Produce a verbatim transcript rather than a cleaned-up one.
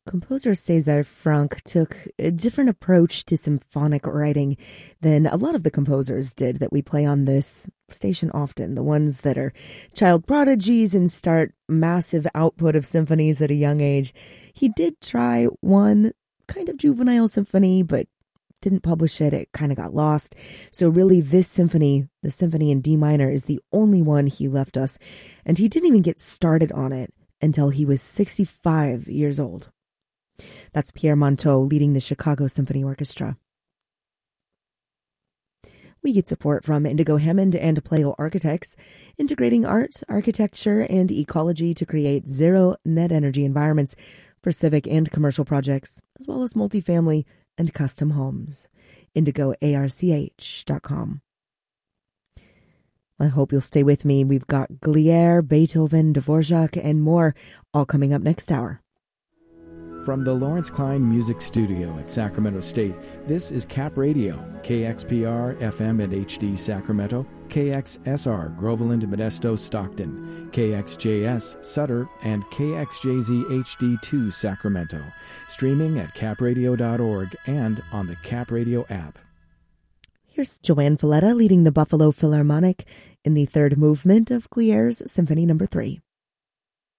Composer César Franck took a different approach to symphonic writing than a lot of the composers did that we play on this station often, the ones that are child prodigies and start massive output of symphonies at a young age. He did try one kind of juvenile symphony, but didn't publish it. It kind of got lost. So really this symphony, the symphony in D minor, is the only one he left us. And he didn't even get started on it until he was sixty-five years old. That's Pierre Monteux leading the Chicago Symphony Orchestra. We get support from Indigo Hammond and Pleo Architects, integrating art, architecture, and ecology to create zero net energy environments for civic and commercial projects, as well as multifamily and custom homes. indigo arch dot com. I hope you'll stay with me. We've got Glier, Beethoven, Dvorak, and more all coming up next hour. From the Lawrence Klein Music Studio at Sacramento State, this is Cap Radio, K X P R, F M and H D Sacramento, K X S R, Groveland, Modesto, Stockton, K X J S, Sutter, and K X J Z H D two, Sacramento. Streaming at cap radio dot org and on the Cap Radio app. Here's Joanne Valletta leading the Buffalo Philharmonic in the third movement of Glier's Symphony Number three.